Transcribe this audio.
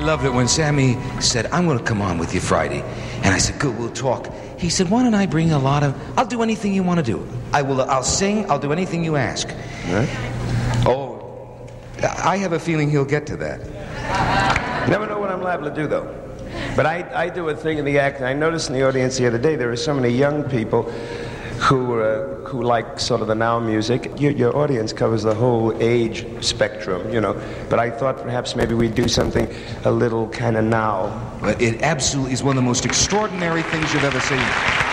loved it when Sammy said, I'm going to come on with you Friday. And I said, good, we'll talk. He said, why don't I bring I'll do anything you want to do. I'll sing, I'll do anything you ask. Right? Oh, I have a feeling he'll get to that. Never know what I'm liable to do, though. But I do a thing in the act, and I noticed in the audience the other day, there are so many young people who like sort of the now music. Your audience covers the whole age spectrum, you know. But I thought perhaps maybe we'd do something a little kind of now. But it absolutely is one of the most extraordinary things you've ever seen.